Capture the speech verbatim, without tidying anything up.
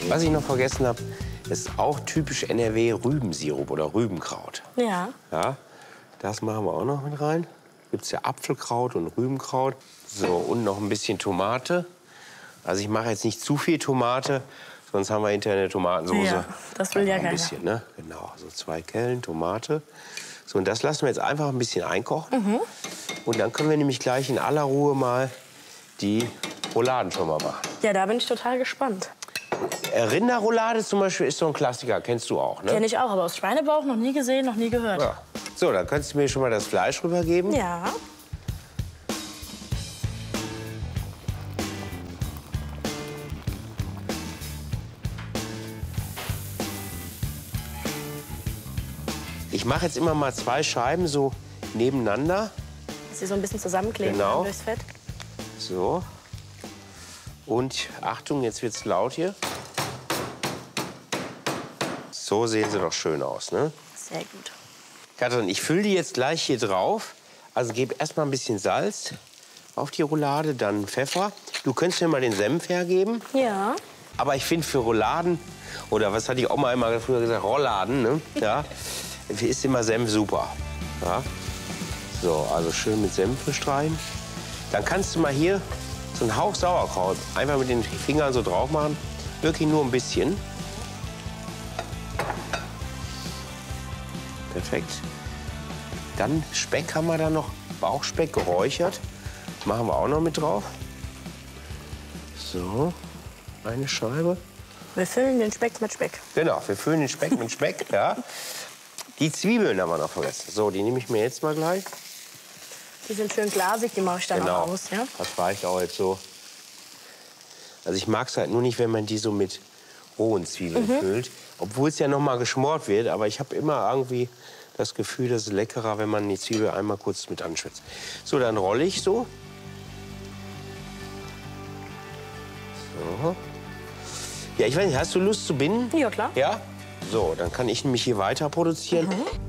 Was ich noch vergessen habe, ist auch typisch N R W Rübensirup oder Rübenkraut. Ja. Ja, das machen wir auch noch mit rein. Gibt es ja Apfelkraut und Rübenkraut. So, und noch ein bisschen Tomate. Also ich mache jetzt nicht zu viel Tomate, sonst haben wir hinterher eine Tomatensauce. Ja, das will ja ein keiner. bisschen, ne? Genau, so zwei Kellen Tomate. So, und das lassen wir jetzt einfach ein bisschen einkochen. Mhm. Und dann können wir nämlich gleich in aller Ruhe mal die Rouladen schon mal machen. Ja, da bin ich total gespannt. Rinderroulade zum Beispiel ist so ein Klassiker, kennst du auch, ne? Kenn ich auch, aber aus Schweinebauch noch nie gesehen, noch nie gehört. Ja. So, dann könntest du mir schon mal das Fleisch rübergeben. Ja. Ich mache jetzt immer mal zwei Scheiben so nebeneinander. Dass sie so ein bisschen zusammenkleben Genau. durchs Fett. So. Und Achtung, jetzt wird's laut hier. So sehen sie doch schön aus, ne? Sehr gut. Katrin, ich fülle die jetzt gleich hier drauf. Also gebe erst mal ein bisschen Salz auf die Roulade, dann Pfeffer. Du könntest mir mal den Senf hergeben. Ja. Aber ich finde für Rouladen, oder was hatte ich auch mal einmal früher gesagt, Rolladen, ne? Ja, ist immer Senf super. Ja. So, also schön mit Senf bestreuen. Dann kannst du mal hier so einen Hauch Sauerkraut einfach mit den Fingern so drauf machen. Wirklich nur ein bisschen. Perfekt. Dann Speck haben wir da noch, Bauchspeck geräuchert. Machen wir auch noch mit drauf. So, eine Scheibe. Wir füllen den Speck mit Speck. Genau, wir füllen den Speck mit Speck. Ja. Die Zwiebeln haben wir noch vergessen. So, die nehme ich mir jetzt mal gleich. Die sind schön glasig, die mache ich dann Genau, auch aus. Ja? das reicht auch jetzt so. Also ich mag es halt nur nicht, wenn man die so mit rohen Zwiebeln Mhm. füllt. Obwohl es ja noch mal geschmort wird, aber ich habe immer irgendwie das Gefühl, das ist leckerer, wenn man die Zwiebel einmal kurz mit anschwitzt. So, dann rolle ich so. So. Ja, ich weiß nicht, hast du Lust zu binden? Ja, klar. Ja? So, dann kann ich nämlich hier weiter produzieren. Mhm.